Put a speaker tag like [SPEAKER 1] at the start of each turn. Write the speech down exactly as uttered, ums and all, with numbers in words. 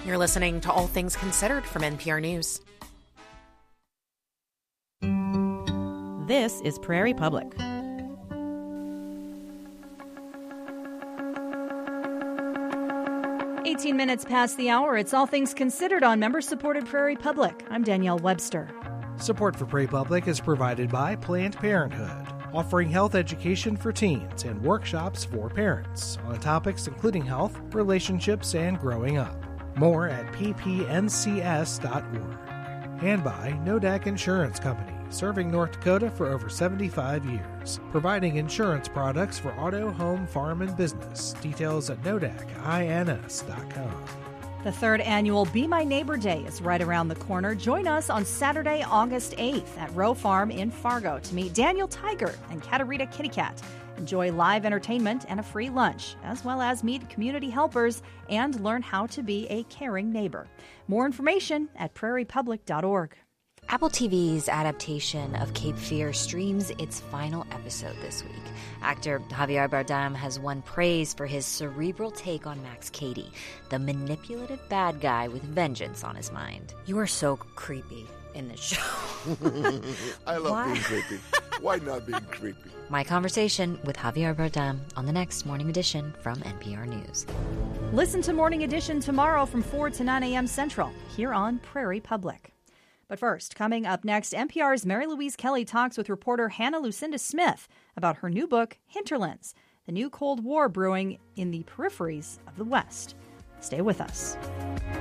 [SPEAKER 1] You're listening to All Things Considered from N P R News.
[SPEAKER 2] This is Prairie Public. eighteen minutes past the hour. It's All Things Considered on member-supported Prairie Public. I'm Danielle Webster.
[SPEAKER 3] Support for Prairie Public is provided by Planned Parenthood, offering health education for teens and workshops for parents on topics including health, relationships, and growing up. More at p p n c s dot org. And by Nodak Insurance Company, serving North Dakota for over seventy-five years, providing insurance products for auto, home, farm, and business. Details at nodak ins dot com.
[SPEAKER 2] The third annual Be My Neighbor Day is right around the corner. Join us on Saturday, August eighth at Rowe Farm in Fargo to meet Daniel Tiger and Katarina Kitty Cat. Enjoy live entertainment and a free lunch, as well as meet community helpers and learn how to be a caring neighbor. More information at prairie public dot org.
[SPEAKER 4] Apple T V's adaptation of Cape Fear streams its final episode this week. Actor Javier Bardem has won praise for his cerebral take on Max Cady, the manipulative bad guy with vengeance on his mind. You are so creepy in this show.
[SPEAKER 5] I love
[SPEAKER 4] Why?
[SPEAKER 5] being creepy. Why not being creepy?
[SPEAKER 4] My conversation with Javier Bardem on the next Morning Edition from N P R News.
[SPEAKER 2] Listen to Morning Edition tomorrow from four to nine a.m. Central here on Prairie Public. But first, coming up next, N P R's Mary Louise Kelly talks with reporter Hannah Lucinda Smith about her new book, Hinterlands, the new Cold War brewing in the peripheries of the West. Stay with us.